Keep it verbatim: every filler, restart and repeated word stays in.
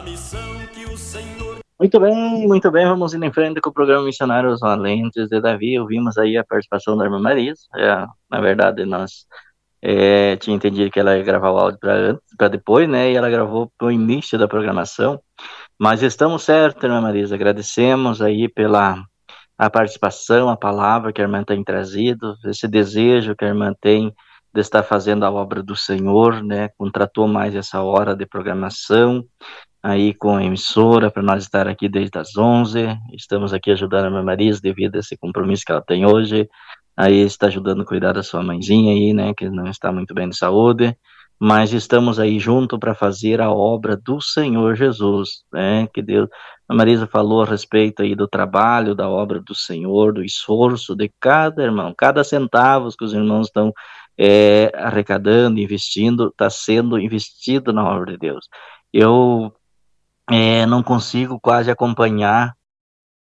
Muito bem, muito bem, vamos indo em frente com o programa Missionários Valentes de Davi. Ouvimos aí a participação da irmã Marisa. É, na verdade, nós é, tinha entendido que ela ia gravar o áudio para depois, né? E ela gravou para o início da programação. Mas estamos certos, irmã Marisa. Agradecemos aí pela a participação, a palavra que a irmã tem trazido, esse desejo que a irmã tem de estar fazendo a obra do Senhor, né? Contratou mais essa hora de programação aí com a emissora, para nós estar aqui desde as onze, estamos aqui ajudando a minha Marisa devido a esse compromisso que ela tem hoje, aí está ajudando a cuidar da sua mãezinha aí, né, que não está muito bem de saúde, mas estamos aí junto para fazer a obra do Senhor Jesus, né, que Deus, a Marisa falou a respeito aí do trabalho, da obra do Senhor, do esforço de cada irmão, cada centavo que os irmãos estão é, arrecadando, investindo, está sendo investido na obra de Deus. Eu É, não consigo quase acompanhar